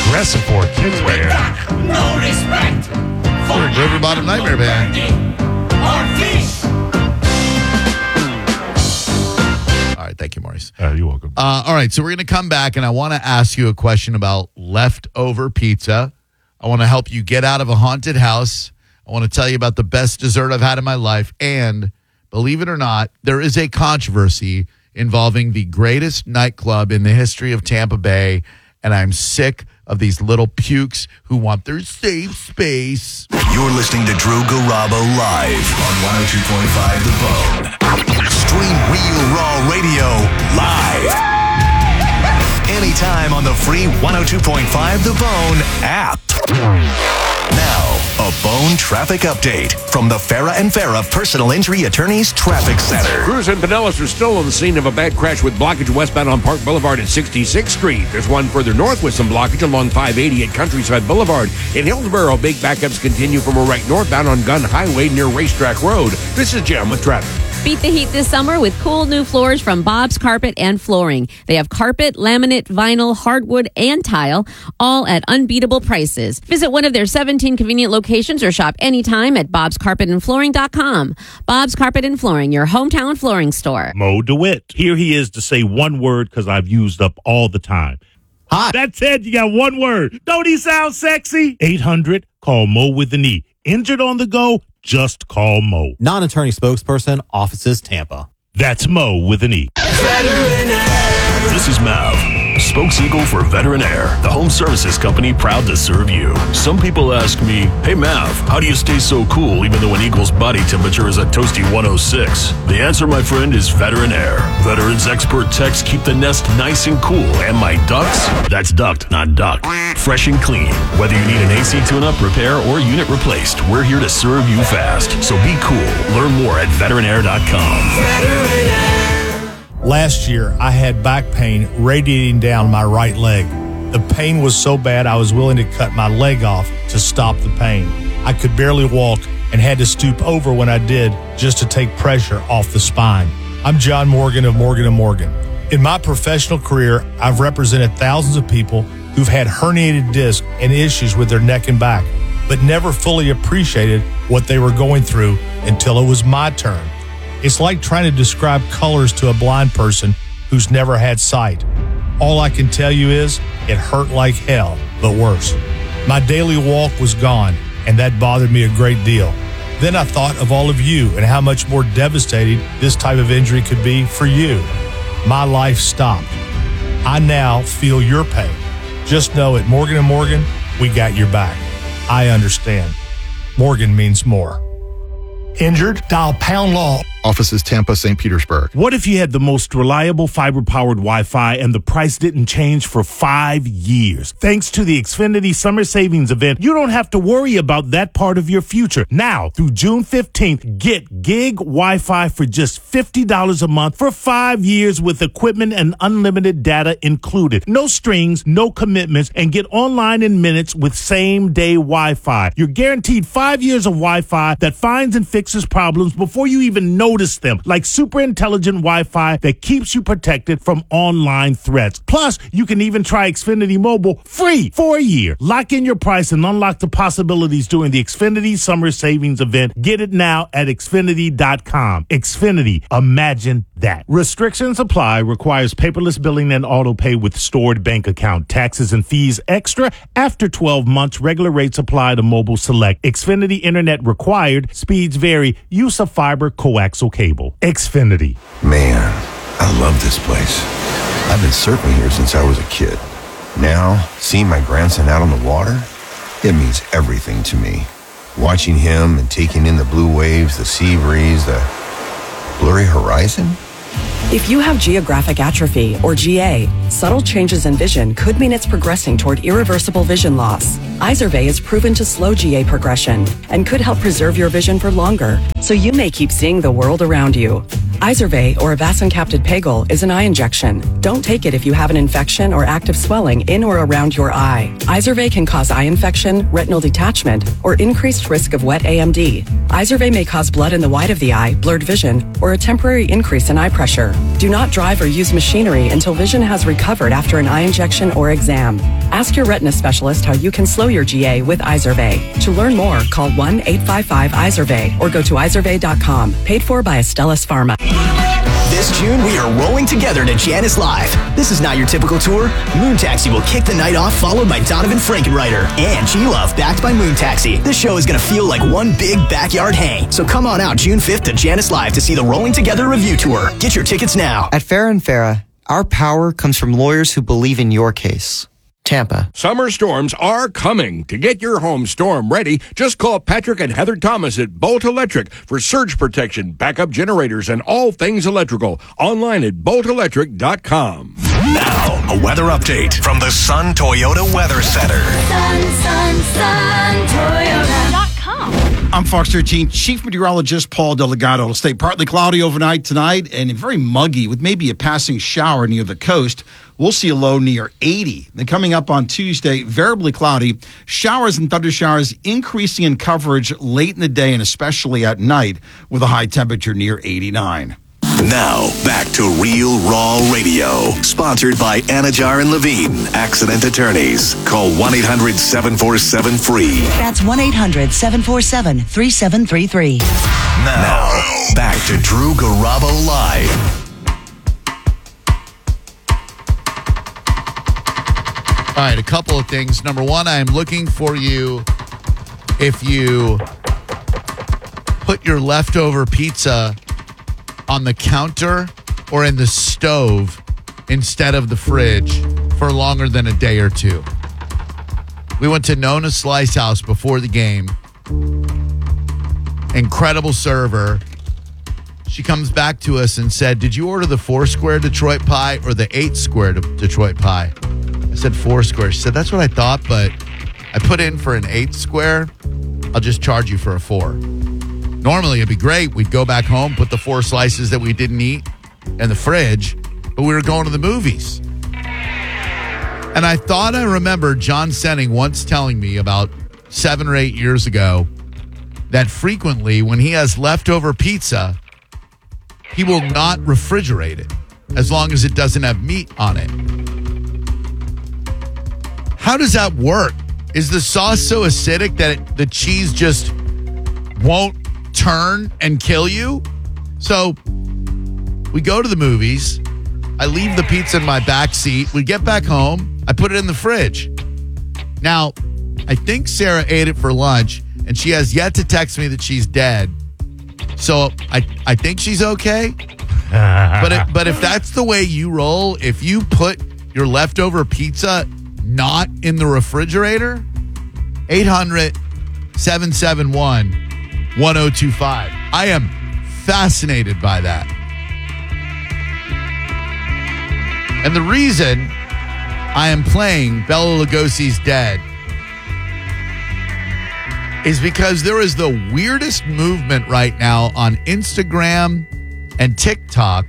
aggressive for kids, man. No respect for River Bottom Nightmare Band. or fish. All right, thank you, Maurice. You're welcome. All right, so we're going to come back, and I want to ask you a question about leftover pizza. I want to help you get out of a haunted house. I want to tell you about the best dessert I've had in my life. And believe it or not, there is a controversy involving the greatest nightclub in the history of Tampa Bay, and I'm sick of these little pukes who want their safe space. You're listening to Drew Garabo live on 102.5 The Bone. Stream Real Raw Radio live. Anytime on the free 102.5 The Bone app. Now, a Bone traffic update from the Farah and Farah Personal Injury Attorneys Traffic Center. Crews and Pinellas are still on the scene of a bad crash with blockage westbound on Park Boulevard at 66th Street. There's one further north with some blockage along 580 at Countryside Boulevard. In Hillsborough, big backups continue from a right northbound on Gun Highway near Racetrack Road. This is Jim with traffic. Beat the heat this summer with cool new floors from Bob's Carpet and Flooring. They have carpet, laminate, vinyl, hardwood, and tile, all at unbeatable prices. Visit one of their 17 convenient locations or shop anytime at bobscarpetandflooring.com. Bob's Carpet and Flooring, your hometown flooring store. Mo DeWitt. Here he is to say one word because I've used up all the time. Hot. That's it. You got one word. Don't he sound sexy? 800, call Mo with an E. Injured on the go? Just call Mo. Non-attorney spokesperson, Offices Tampa. That's Mo with an E. This is Mav, spokes-eagle for Veteran Air, the home services company proud to serve you. Some people ask me, hey Mav, how do you stay so cool even though an eagle's body temperature is a toasty 106? The answer, my friend, is Veteran Air. Veterans expert techs keep the nest nice and cool, and my ducts, that's duct, not duck, fresh and clean. Whether you need an AC tune-up, repair, or unit replaced, we're here to serve you fast. So be cool. Learn more at veteranair.com. Last year, I had back pain radiating down my right leg. The pain was so bad I was willing to cut my leg off to stop the pain. I could barely walk and had to stoop over when I did just to take pressure off the spine. I'm John Morgan of Morgan & Morgan. In my professional career, I've represented thousands of people who've had herniated discs and issues with their neck and back, but never fully appreciated what they were going through until it was my turn. It's like trying to describe colors to a blind person who's never had sight. All I can tell you is it hurt like hell, but worse. My daily walk was gone, and that bothered me a great deal. Then I thought of all of you and how much more devastating this type of injury could be for you. My life stopped. I now feel your pain. Just know at Morgan & Morgan, we got your back. I understand. Morgan means more. Injured? Dial pound law. Offices Tampa, St. Petersburg. What if you had the most reliable fiber-powered Wi-Fi and the price didn't change for 5 years? Thanks to the Xfinity Summer Savings Event, you don't have to worry about that part of your future. Now, through June 15th, get gig Wi-Fi for just $50 a month for 5 years with equipment and unlimited data included. No strings, no commitments, and get online in minutes with same-day Wi-Fi. You're guaranteed 5 years of Wi-Fi that finds and fixes problems before you even notice them, like super intelligent Wi-Fi that keeps you protected from online threats. Plus, you can even try Xfinity Mobile free for a year. Lock in your price and unlock the possibilities during the Xfinity Summer Savings Event. Get it now at Xfinity.com. Xfinity, imagine that. Restrictions apply. Requires paperless billing and auto pay with stored bank account. Taxes and fees extra. After 12 months, regular rates apply to Mobile Select. Xfinity Internet required. Speeds vary. Use of fiber coaxial cable. Xfinity. Man, I love this place. I've been surfing here since I was a kid. Now, seeing my grandson out on the water, it means everything to me. Watching him and taking in the blue waves, the sea breeze, the blurry horizon. If you have geographic atrophy, or GA, subtle changes in vision could mean it's progressing toward irreversible vision loss. Izervay is proven to slow GA progression and could help preserve your vision for longer, so you may keep seeing the world around you. Izervay, or avacincaptad pegol, is an eye injection. Don't take it if you have an infection or active swelling in or around your eye. Izervay can cause eye infection, retinal detachment, or increased risk of wet AMD. Izervay may cause blood in the white of the eye, blurred vision, or a temporary increase in eye pressure. Do not drive or use machinery until vision has recovered after an eye injection or exam. Ask your retina specialist how you can slow your GA with Izervay. To learn more, call 1-855-IZERVAY or go to izervay.com. Paid for by Astellas Pharma. This June, we are rolling together to Janice Live. This is not your typical tour. Moon Taxi will kick the night off, followed by Donovan Frankenreiter and G-Love, backed by Moon Taxi. This show is going to feel like one big backyard hang. So come on out June 5th to Janice Live to see the Rolling Together Review Tour. Get your tickets now. At Farrah & Farrah, our power comes from lawyers who believe in your case. Tampa. Summer storms are coming. To get your home storm ready, just call Patrick and Heather Thomas at Bolt Electric for surge protection, backup generators, and all things electrical. Online at boltelectric.com. Now, a weather update from the Sun Toyota Weather Center. Toyota.com. I'm Fox 13 Chief Meteorologist Paul Delgado. It'll stay partly cloudy overnight tonight and very muggy with maybe a passing shower near the coast. We'll see a low near 80. Then coming up on Tuesday, variably cloudy, showers and thunder showers increasing in coverage late in the day and especially at night with a high temperature near 89. Now, back to Real Raw Radio, sponsored by Anajar and Levine, accident attorneys. Call 1-800-747-FREE. That's 1-800-747-3733. Now, back to Drew Garabo Live. All right, a couple of things. Number one, I am looking for you if you put your leftover pizza on the counter or in the stove instead of the fridge for longer than a day or two. We went to Nona Slice House before the game. Incredible server. She comes back to us and said, "Did you order the 4-square Detroit pie or the 8-square Detroit pie?" I said 4-square. She said, "That's what I thought, but I put in for an 8-square. I'll just charge you for a 4. Normally, it'd be great. We'd go back home, put the 4 slices that we didn't eat in the fridge, but we were going to the movies. And I thought I remembered John Senning once telling me about 7 or 8 years ago that frequently when he has leftover pizza, he will not refrigerate it as long as it doesn't have meat on it. How does that work? Is the sauce so acidic that the cheese just won't turn and kill you? So we go to the movies. I leave the pizza in my back seat. We get back home. I put it in the fridge. Now, I think Sarah ate it for lunch, and she has yet to text me that she's dead. So I think she's okay. But if that's the way you roll, if you put your leftover pizza not in the refrigerator, 800-771-1025. I am fascinated by that. And the reason I am playing Bela Lugosi's Dead is because there is the weirdest movement right now on Instagram and TikTok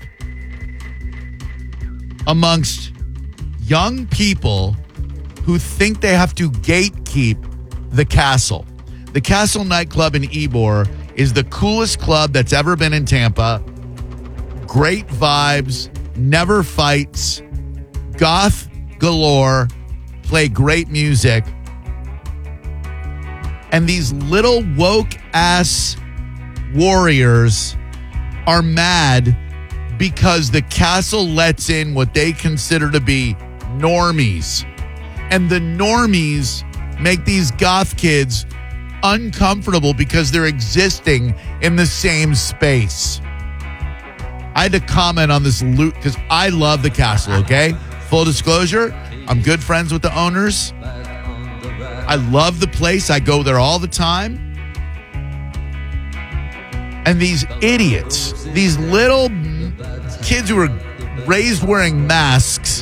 amongst young people who think they have to gatekeep the Castle. The Castle nightclub in Ybor is the coolest club that's ever been in Tampa. Great vibes, never fights, goth galore, play great music. And these little woke-ass warriors are mad because the Castle lets in what they consider to be normies. And the normies make these goth kids uncomfortable because they're existing in the same space. I had to comment on this loot because I love the Castle, okay? Full disclosure, I'm good friends with the owners. I love the place. I go there all the time. And these idiots, these little kids who were raised wearing masks,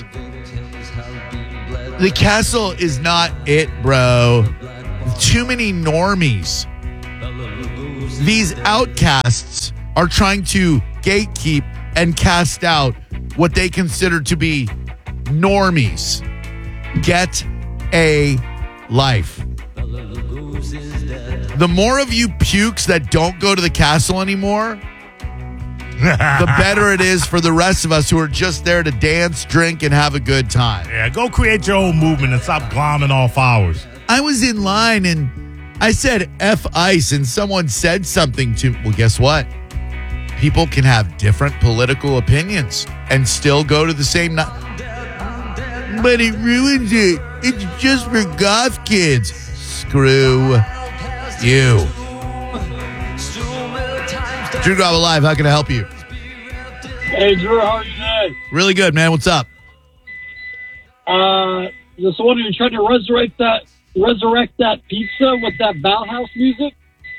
the Castle is not it, bro. Too many normies. These outcasts are trying to gatekeep and cast out what they consider to be normies. Get a life. The more of you pukes that don't go to the Castle anymore, the better it is for the rest of us who are just there to dance, drink, and have a good time. Yeah, go create your own movement and stop glomming off ours. I was in line and I said F ICE and someone said something to me. Well, guess what? People can have different political opinions and still go to the same night. But it ruins it. It's just for goth kids. Screw you. Drew Garabo Live, how can I help you? Hey, Drew, how are you today? Really good, man. What's up? Just wondering, you tried to resurrect that pizza with that Bauhaus music?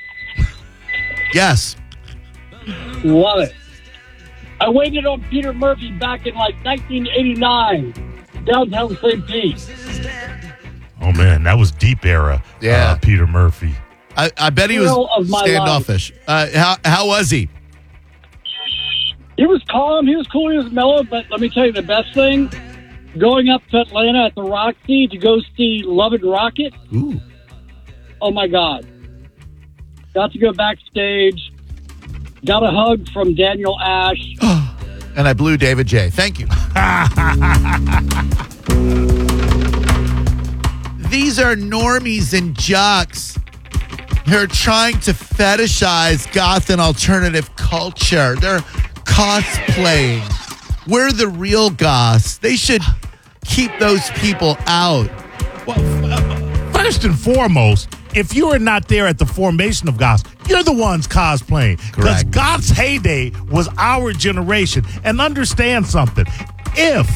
Yes. Love it. I waited on Peter Murphy back in like 1989, downtown St. Pete. Oh, man, that was deep era. Yeah. Peter Murphy. I bet he was standoffish. How was he? He was calm. He was cool. He was mellow. But let me tell you the best thing. Going up to Atlanta at the Roxy to go see Love and Rocket. Ooh. Oh, my God. Got to go backstage. Got a hug from Daniel Ash. And I blew David J. Thank you. These are normies and jocks. They're trying to fetishize goth and alternative culture. They're cosplaying. We're the real goths. They should keep those people out. Well, first and foremost, if you are not there at the formation of goths, you're the ones cosplaying. Because goth's heyday was our generation. And understand something. If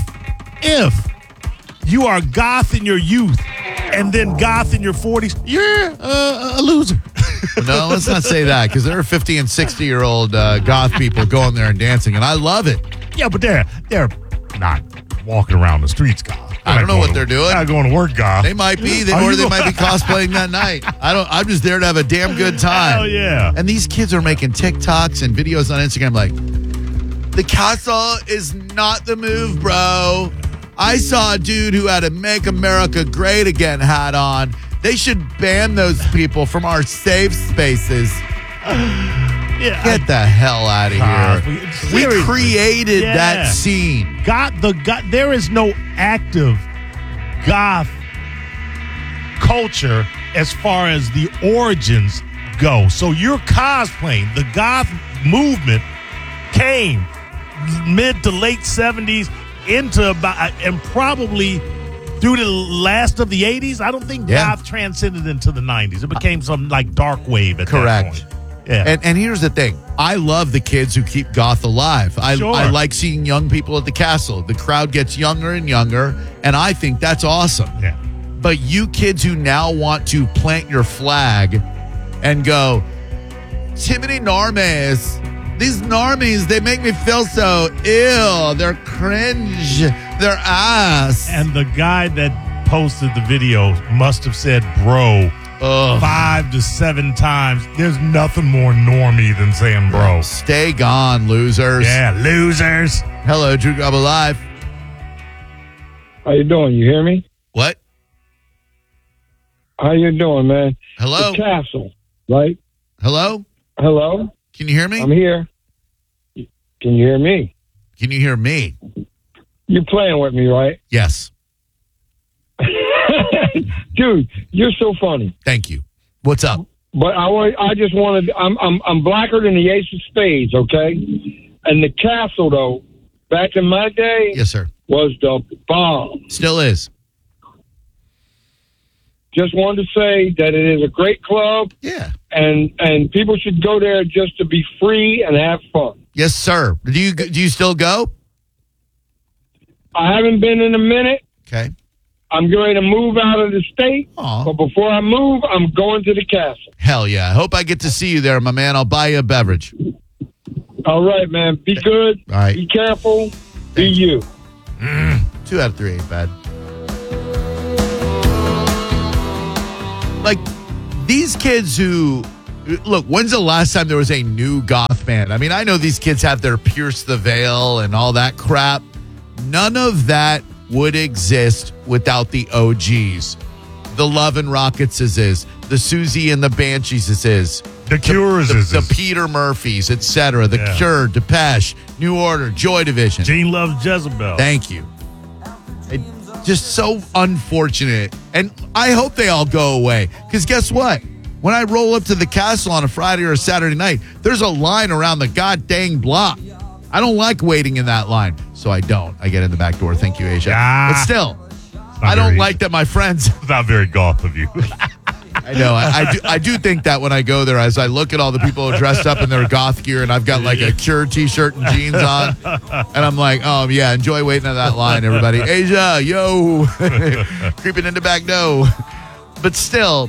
you are goth in your youth and then goth in your 40s, you're a loser. No, let's not say that, because there are 50 and 60-year-old goth people going there and dancing, and I love it. Yeah, but they're not walking around the streets goth. I don't know what they're doing. They're not going to work goth. They might be, or they might be cosplaying that night. I'm just there to have a damn good time. Hell yeah. And these kids are making TikToks and videos on Instagram like, the castle is not the move, bro. I saw a dude who had a Make America Great Again hat on. They should ban those people from our safe spaces. Get the hell out of here. We created that scene. There is no active goth culture as far as the origins go. So you're cosplaying. The goth movement came mid to late 70s into about, and probably through the last of the 80s. I don't think goth transcended into the 90s. It became some like dark wave at that point. Yeah. And here's the thing. I love the kids who keep goth alive. I like seeing young people at the castle. The crowd gets younger and younger, and I think that's awesome. Yeah. But you kids who now want to plant your flag and go, Timothy Normies, these normies, they make me feel so ill. They're cringe. They're ass. And the guy that posted the video must have said bro 5 to 7 times. There's nothing more normie than saying bro. Stay gone, losers. Yeah, losers. Hello, Drew Garabo Live. How you doing? You hear me? What? How you doing, man? Hello? The castle, right? Hello? Hello? Can you hear me? I'm here. Can you hear me? Can you hear me? You're playing with me, right? Yes. Dude, you're so funny. Thank you. What's up? But I just wanted. I'm blacker than the ace of spades, okay? And the castle, though, back in my day, yes, sir, was the bomb. Still is. Just wanted to say that it is a great club. Yeah. And people should go there just to be free and have fun. Yes, sir. Do you still go? I haven't been in a minute. Okay. I'm going to move out of the state. But before I move, I'm going to the castle. Hell yeah. I hope I get to see you there, my man. I'll buy you a beverage. All right, man. Be good. All right. Be careful. Be you. 2 out of 3 ain't bad. Like, these kids who... Look, when's the last time there was a new goth band? I mean, I know these kids have their Pierce the Veil and all that crap. None of that would exist without the OGs. The Love and Rockets is. The Susie and the Banshees is. The Cures the Peter Murphys, etc. The Cure, Depeche, New Order, Joy Division. Gene Loves Jezebel. Thank you. Just so unfortunate. And I hope they all go away. Because guess what? When I roll up to the castle on a Friday or a Saturday night, there's a line around the goddamn block. I don't like waiting in that line. So I don't. I get in the back door. Thank you, Asia. But still, I don't like that my friends... It's not very goth of you. I know. I do think that when I go there, as I look at all the people dressed up in their goth gear, and I've got like a Cure t-shirt and jeans on, and I'm like, oh, yeah, enjoy waiting in that line, everybody. Asia, yo, creeping into back door. But still,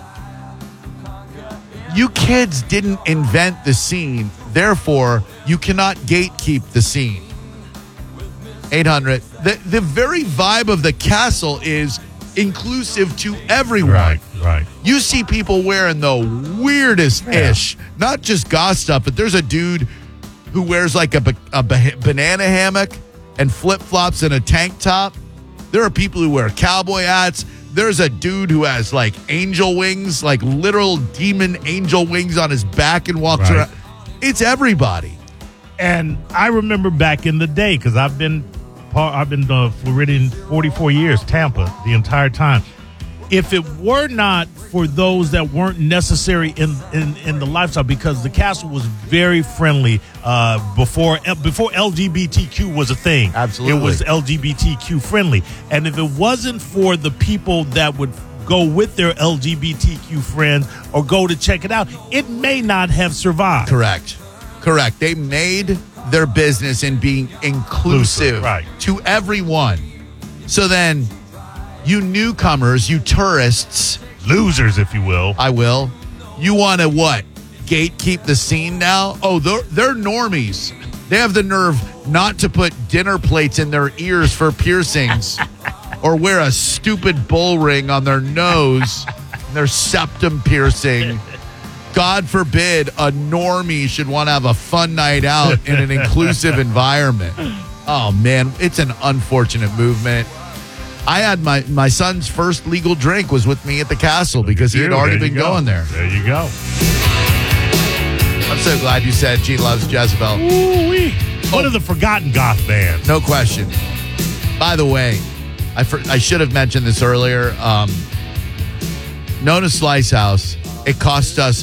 you kids didn't invent the scene. Therefore, you cannot gatekeep the scene. 800. The very vibe of the castle is inclusive to everyone. Right. You see people wearing the weirdest ish, not just goth stuff, but there's a dude who wears like a banana hammock and flip flops and a tank top. There are people who wear cowboy hats. There's a dude who has like angel wings, like literal demon angel wings on his back and walks around. It's everybody. And I remember back in the day, because I've been Floridian 44 years, Tampa, the entire time. If it were not for those that weren't necessary in the lifestyle, because the castle was very friendly before LGBTQ was a thing. Absolutely. It was LGBTQ friendly. And if it wasn't for the people that would go with their LGBTQ friends or go to check it out, it may not have survived. Correct. They made their business in being inclusive to everyone. So then you newcomers, you tourists, losers, if you will. I will. You want to what? Gatekeep the scene now? Oh, they're normies. They have the nerve not to put dinner plates in their ears for piercings or wear a stupid bull ring on their nose, their septum piercing. God forbid a normie should want to have a fun night out in an inclusive environment. Oh, man, it's an unfortunate movement. I had my son's first legal drink was with me at the castle because he had already been going there. There you go. I'm so glad you said Gene Loves Jezebel. Ooh-wee. One of the forgotten goth bands. No question. By the way, I should have mentioned this earlier. Nona Slice House, it cost us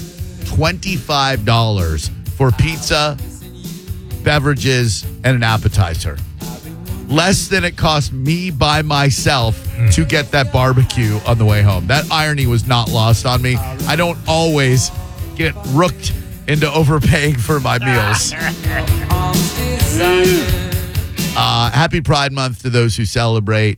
$25 for pizza, beverages, and an appetizer. Less than it cost me by myself to get that barbecue on the way home. That irony was not lost on me. I don't always get rooked into overpaying for my meals. Happy Pride Month to those who celebrate.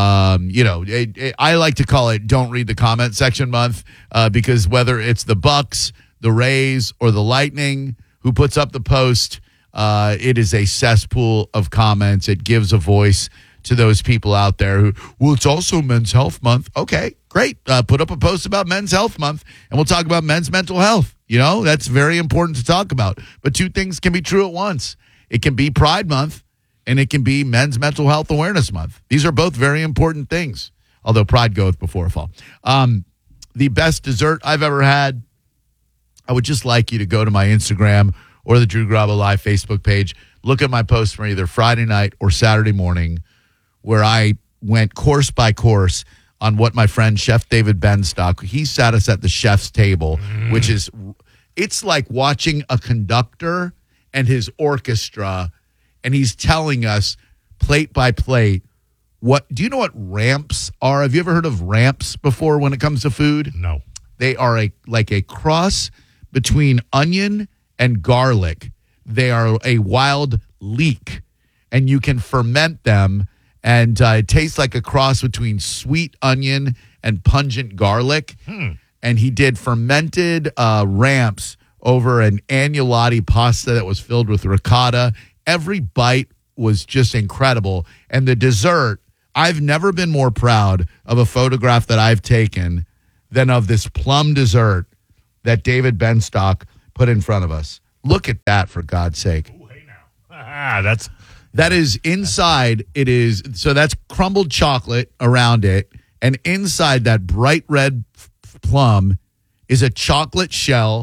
I like to call it Don't Read the Comment Section Month because whether it's the Bucks, the Rays, or the Lightning who puts up the post, it is a cesspool of comments. It gives a voice to those people out there who, well, it's also Men's Health Month. Okay, great. Put up a post about Men's Health Month, and we'll talk about men's mental health. That's very important to talk about. But two things can be true at once. It can be Pride Month, and it can be Men's Mental Health Awareness Month. These are both very important things, although pride goeth before fall. The best dessert I've ever had, I would just like you to go to my Instagram or the Drew Garabo Live Facebook page. Look at my post from either Friday night or Saturday morning where I went course by course on what my friend Chef David Benstock, he sat us at the chef's table, which is, it's like watching a conductor and his orchestra, and he's telling us plate by plate, do you know what ramps are? Have you ever heard of ramps before when it comes to food? No. They are like a cross between onion and garlic. They are a wild leek, and you can ferment them, and it tastes like a cross between sweet onion and pungent garlic. And he did fermented ramps over an agnolotti pasta that was filled with ricotta. Every bite was just incredible. And the dessert, I've never been more proud of a photograph that I've taken than of this plum dessert that David Benstock put in front of us. Look at that, for God's sake. Ooh, hey now. That is inside. It is, so that's crumbled chocolate around it. And inside that bright red plum is a chocolate shell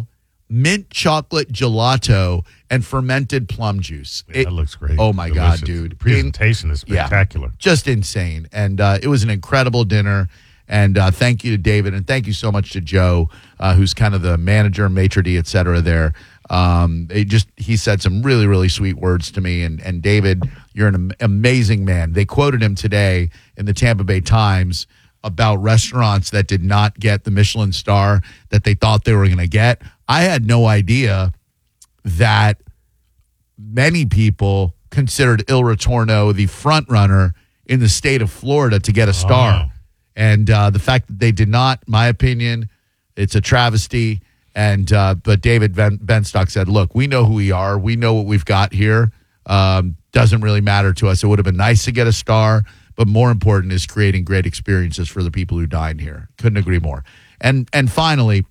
mint chocolate gelato and fermented plum juice. That looks great. Oh, my Delicious. God, dude. The presentation is spectacular. Just insane. And it was an incredible dinner. And thank you to David, and thank you so much to Joe, who's kind of the manager, maitre d', et cetera, there. He said some really, really sweet words to me. And David, you're an amazing man. They quoted him today in the Tampa Bay Times about restaurants that did not get the Michelin star that they thought they were going to get. I had no idea that many people considered Il Ritorno the front runner in the state of Florida to get a star. And the fact that they did not, my opinion, it's a travesty. And but David Benstock said, look, we know who we are. We know what we've got here. Doesn't really matter to us. It would have been nice to get a star, but more important is creating great experiences for the people who dine here. Couldn't agree more. And finally,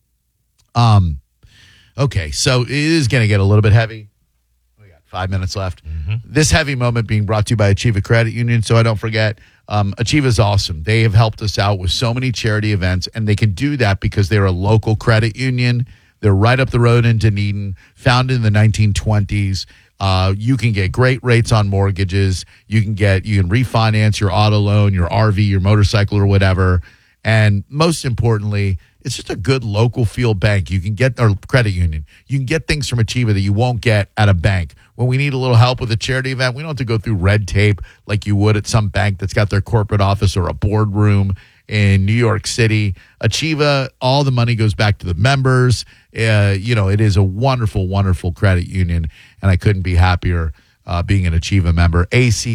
okay, so it is going to get a little bit heavy. We got 5 minutes left. This heavy moment being brought to you by Achieva Credit Union, so I don't forget. Achieva is awesome. They have helped us out with so many charity events, and they can do that because they're a local credit union. They're right up the road in Dunedin, founded in the 1920s. You can get great rates on mortgages. You can refinance your auto loan, your RV, your motorcycle, or whatever. And most importantly, it's just a good local feel bank. You can get, or credit union. You can get things from Achieva that you won't get at a bank. When we need a little help with a charity event, we don't have to go through red tape like you would at some bank that's got their corporate office or a boardroom in New York City. Achieva, all the money goes back to the members. It is a wonderful, wonderful credit union, and I couldn't be happier being an Achieva member.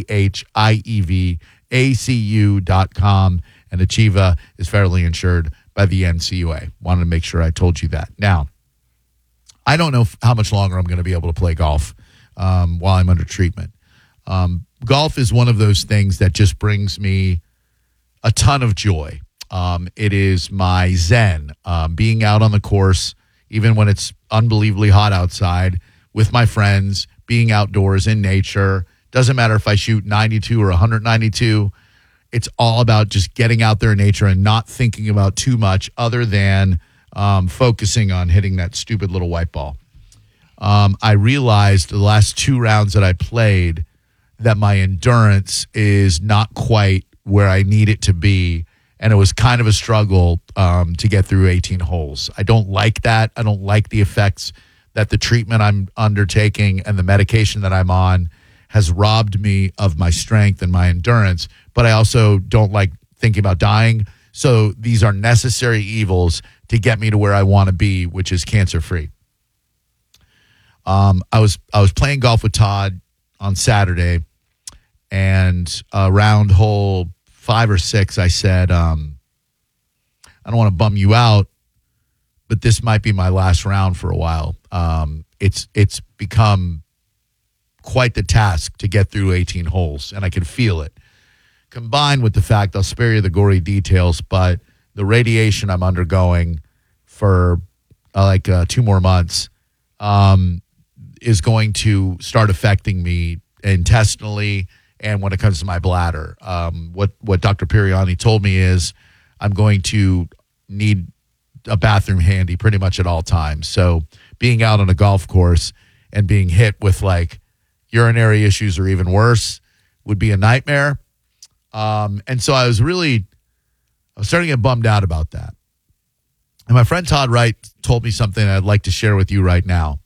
ACHIEVACU.com, and Achieva is federally insured by the NCUA. Wanted to make sure I told you that. Now, I don't know how much longer I'm going to be able to play golf while I'm under treatment. Golf is one of those things that just brings me a ton of joy. It is my zen, being out on the course, even when it's unbelievably hot outside, with my friends, being outdoors in nature. Doesn't matter if I shoot 92 or 192. It's all about just getting out there in nature and not thinking about too much other than focusing on hitting that stupid little white ball. I realized the last 2 rounds that I played that my endurance is not quite where I need it to be, and it was kind of a struggle to get through 18 holes. I don't like that. I don't like the effects that the treatment I'm undertaking and the medication that I'm on has robbed me of my strength and my endurance, but I also don't like thinking about dying. So these are necessary evils to get me to where I want to be, which is cancer-free. I was playing golf with Todd on Saturday, and around hole 5 or 6, I said, I don't want to bum you out, but this might be my last round for a while. It's become quite the task to get through 18 holes, and I can feel it. Combined with the fact, I'll spare you the gory details, but the radiation I'm undergoing for 2 more months is going to start affecting me intestinally and when it comes to my bladder. What Dr. Piriani told me is I'm going to need a bathroom handy pretty much at all times. So being out on a golf course and being hit with urinary issues or even worse would be a nightmare. And so I was starting to get bummed out about that. And my friend Todd Wright told me something I'd like to share with you right now.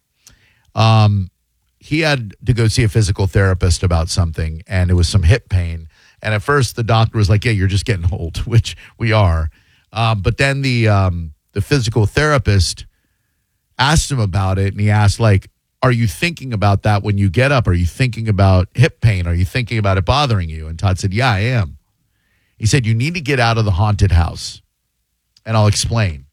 He had to go see a physical therapist about something, and it was some hip pain. And at first the doctor was like, yeah, you're just getting old, which we are. But then the physical therapist asked him about it, and he asked, are you thinking about that when you get up? Are you thinking about hip pain? Are you thinking about it bothering you? And Todd said, yeah, I am. He said, you need to get out of the haunted house. And I'll explain.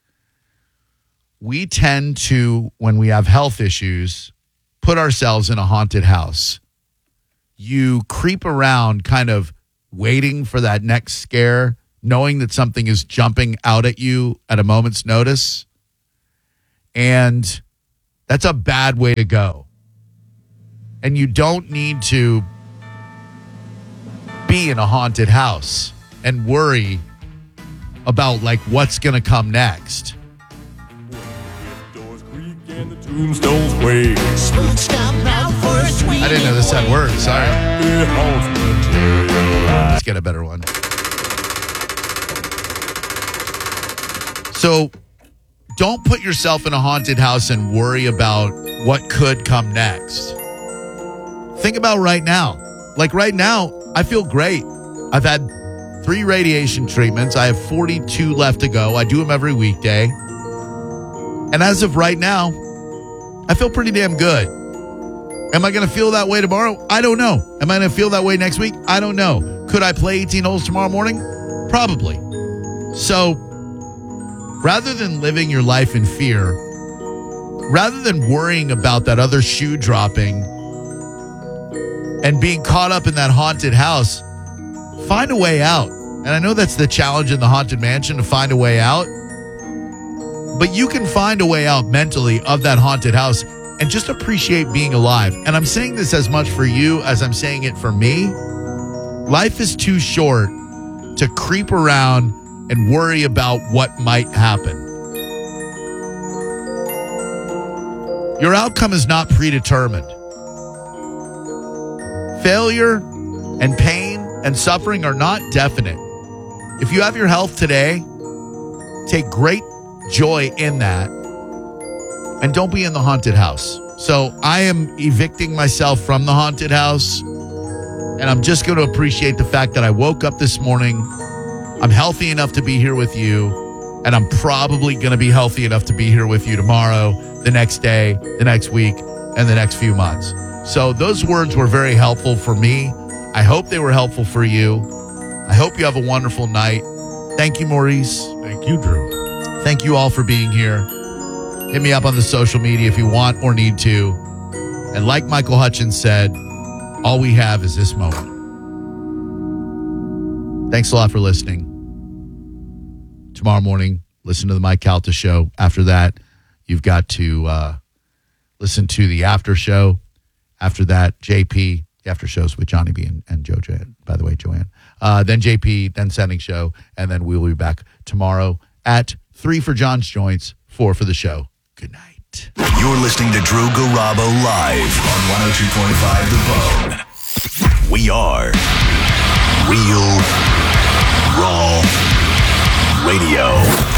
We tend to, when we have health issues, put ourselves in a haunted house. You creep around kind of waiting for that next scare, knowing that something is jumping out at you at a moment's notice. And that's a bad way to go. And you don't need to be in a haunted house and worry about what's going to come next. tombstones way. I didn't know this had words. Sorry. Let's get a better one. So, don't put yourself in a haunted house and worry about what could come next. Think about right now. Like right now, I feel great. I've had 3 radiation treatments. I have 42 left to go. I do them every weekday. And as of right now, I feel pretty damn good. Am I going to feel that way tomorrow? I don't know. Am I going to feel that way next week? I don't know. Could I play 18 holes tomorrow morning? Probably. So, rather than living your life in fear, rather than worrying about that other shoe dropping and being caught up in that haunted house, find a way out. And I know that's the challenge in the Haunted Mansion, to find a way out. But you can find a way out mentally of that haunted house and just appreciate being alive. And I'm saying this as much for you as I'm saying it for me. Life is too short to creep around and worry about what might happen. Your outcome is not predetermined. Failure and pain and suffering are not definite. If you have your health today, take great joy in that, and don't be in the haunted house. So I am evicting myself from the haunted house, and I'm just going to appreciate the fact that I woke up this morning. I'm healthy enough to be here with you, and I'm probably going to be healthy enough to be here with you tomorrow, the next day, the next week, and the next few months. So those words were very helpful for me. I hope they were helpful for you. I hope you have a wonderful night. Thank you, Maurice. Thank you, Drew. Thank you all for being here. Hit me up on the social media if you want or need to. And like Michael Hutchins said, all we have is this moment. Thanks a lot for listening. Tomorrow morning, listen to the Mike Calta show. After that, you've got to listen to the after show. After that, JP, the after shows with Johnny B and Joanne. By the way, Joanne. Then JP, then Sending Show. And then we will be back tomorrow at 3 for John's Joints, 4 for the show. Good night. You're listening to Drew Garabo live on 102.5 The Bone. We are Real Raw Radio.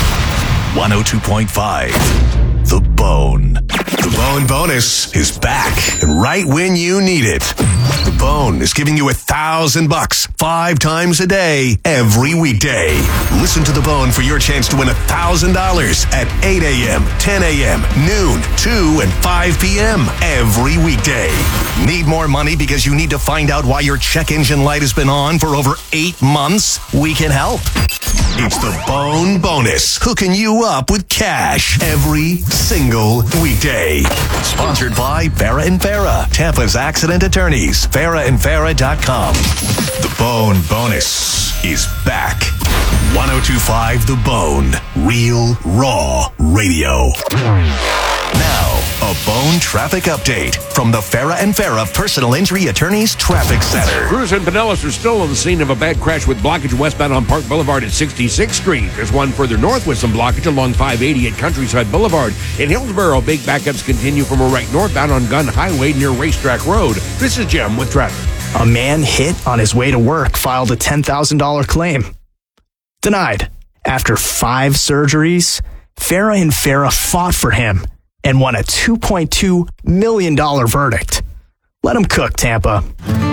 102.5 The Bone. The Bone Bonus is back, and right when you need it. The Bone is giving you $1,000 5 times a day, every weekday. Listen to The Bone for your chance to win $1,000 at 8 a.m., 10 a.m., noon, 2, and 5 p.m. every weekday. Need more money because you need to find out why your check engine light has been on for over 8 months? We can help. It's the Bone Bonus, hooking you up with cash every single weekday. Sponsored by Farah and Farah, Tampa's accident attorneys. FarahandFarah.com. The Bone Bonus is back. 102.5 The Bone. Real Raw Radio. Now, a Bone traffic update from the Farah and Farah Personal Injury Attorneys Traffic Center. Crews in Pinellas are still on the scene of a bad crash with blockage westbound on Park Boulevard at 66th Street. There's one further north with some blockage along 580 at Countryside Boulevard. In Hillsborough, big backups continue from a right northbound on Gun Highway near Racetrack Road. This is Jim with traffic. A man hit on his way to work filed a $10,000 claim. Denied. After 5 surgeries, Farah and Farah fought for him and won a $2.2 million verdict. Let him cook, Tampa.